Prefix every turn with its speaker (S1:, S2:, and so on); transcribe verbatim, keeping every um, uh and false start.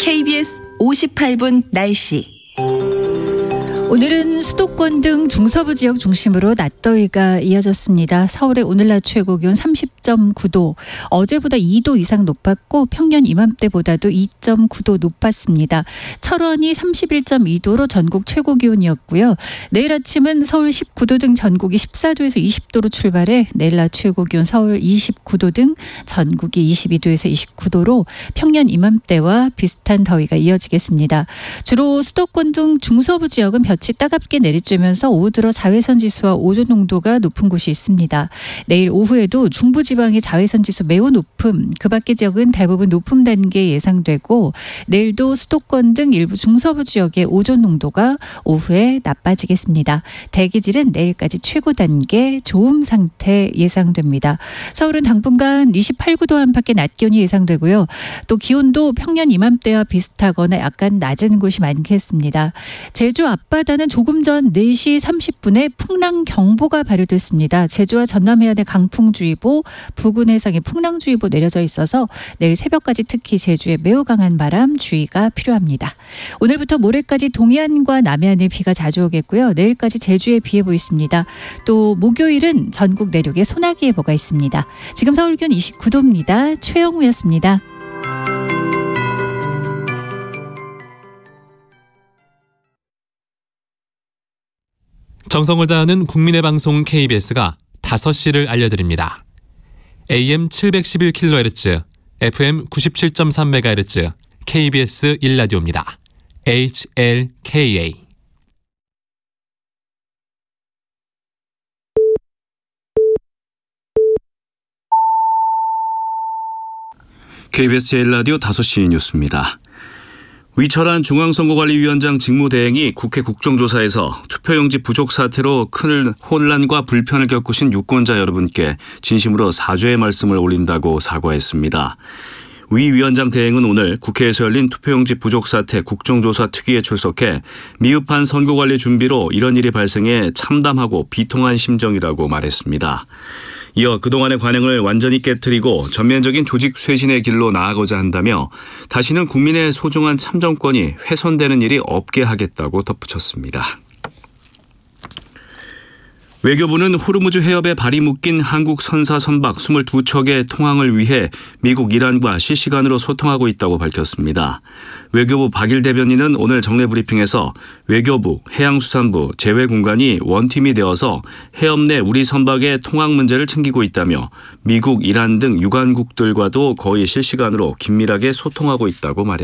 S1: 케이비에스 오십팔 분 날씨.
S2: 오늘은 수도권 등 중서부 지역 중심으로 낮더위가 이어졌습니다. 서울의 오늘 낮 최고 기온 삼십 점 구 도, 어제보다 이 도 이상 높았고 평년 이맘때보다도 이 점 구 도 높았습니다. 철원이 삼십일 점 이 도로 전국 최고 기온이었고요. 내일 아침은 서울 십구 도 등 전국이 십사 도에서 이십 도로 출발해 내일 낮 최고 기온 서울 이십구 도 등 전국이 이십이 도에서 이십구 도로 평년 이맘때와 비슷한 더위가 이어지겠습니다. 주로 수도권 등 중서부 지역은 볕이 따갑게 내리쬐면서 오후 들어 자외선 지수와 오존 농도가 높은 곳이 있습니다. 내일 오후에도 중부지방의 자외선 지수 매우 높음, 그 밖의 지역은 대부분 높음 단계 예상되고 내일도 수도권 등 일부 중서부 지역의 오존 농도가 오후에 나빠지겠습니다. 대기질은 내일까지 최고 단계 좋음 상태 예상됩니다. 서울은 당분간 이십팔, 구 도 안팎의 낮 기온이 예상되고요. 또 기온도 평년 이맘때와 비슷하거나 약간 낮은 곳이 많겠습니다. 제주 앞바다는 조금 전 네 시 삼십 분에 풍랑경보가 발효됐습니다. 제주와 전남 해안에 강풍주의보, 부근 해상에 풍랑주의보 내려져 있어서 내일 새벽까지 특히 제주에 매우 강한 바람 주의가 필요합니다. 오늘부터 모레까지 동해안과 남해안에 비가 자주 오겠고요. 내일까지 제주에 비 예보 있습니다. 또 목요일은 전국 내륙에 소나기 예보가 있습니다. 지금 서울 기온 이십구 도입니다. 최영우였습니다.
S3: 정성을 다하는 국민의 방송 케이비에스가 다섯 시를 알려드립니다. 에이엠 칠백십일 킬로헤르츠, 에프엠 구십칠 점 삼 메가헤르츠, 케이비에스 일 라디오입니다. 에이치엘케이에이.
S4: 케이비에스 제일 라디오 다섯 시 뉴스입니다. 위철한 중앙선거관리위원장 직무대행이 국회 국정조사에서 투표용지 부족 사태로 큰 혼란과 불편을 겪으신 유권자 여러분께 진심으로 사죄의 말씀을 올린다고 사과했습니다. 위 위원장 대행은 오늘 국회에서 열린 투표용지 부족 사태 국정조사 특위에 출석해 미흡한 선거관리 준비로 이런 일이 발생해 참담하고 비통한 심정이라고 말했습니다. 이어 그동안의 관행을 완전히 깨트리고 전면적인 조직 쇄신의 길로 나아가고자 한다며 다시는 국민의 소중한 참정권이 훼손되는 일이 없게 하겠다고 덧붙였습니다. 외교부는 호르무즈 해협에 발이 묶인 한국 선사 선박 이십이 척의 통항을 위해 미국 이란과 실시간으로 소통하고 있다고 밝혔습니다. 외교부 박일 대변인은 오늘 정례 브리핑에서 외교부, 해양수산부, 재외공관이 원팀이 되어서 해협 내 우리 선박의 통항 문제를 챙기고 있다며 미국, 이란 등 유관국들과도 거의 실시간으로 긴밀하게 소통하고 있다고 말했습니다.